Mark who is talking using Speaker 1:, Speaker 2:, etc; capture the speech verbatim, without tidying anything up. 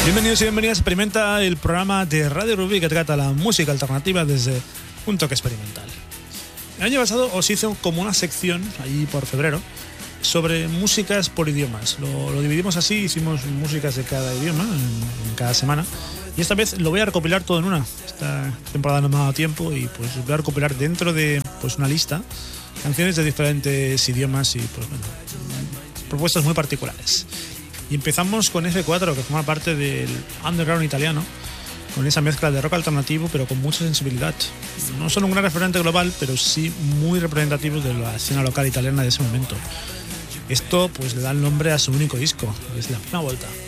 Speaker 1: Bienvenidos y bienvenidas a Experimenta, el programa de Radio Rubí que trata la música alternativa desde un toque experimental. El año pasado os hice como una sección, ahí por febrero, sobre músicas por idiomas. Lo, lo dividimos así, hicimos músicas de cada idioma en, en cada semana. Y esta vez lo voy a recopilar todo en una. Esta temporada no me ha dado tiempo y pues voy a recopilar dentro de pues una lista canciones de diferentes idiomas y pues bueno, propuestas muy particulares. Y empezamos con F cuatro, que forma parte del underground italiano, con esa mezcla de rock alternativo pero con mucha sensibilidad. No son un gran referente global, pero sí muy representativos de la escena local italiana de ese momento. Esto pues le da el nombre a su único disco, es La Prima Volta.